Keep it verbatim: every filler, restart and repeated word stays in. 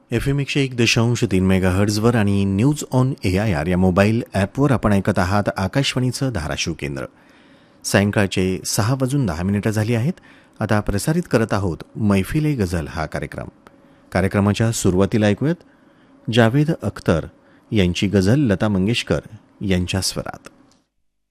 F M एकशे एक दशांश तीन मेगा हर्ट्झवर आणि news on A I R या मोबाईल ॲपवर आपण ऐकत आहात आकाशवाणीचं धाराशिव केंद्र. सायंकाळचे सहा वाजून दहा मिनिटं झाली आहेत. आता प्रसारित करत आहोत मैफिले गझल हा कार्यक्रम. कार्यक्रमाच्या सुरुवातीला ऐकूयात जावेद अख्तर यांची गझल लता मंगेशकर यांच्या स्वरात.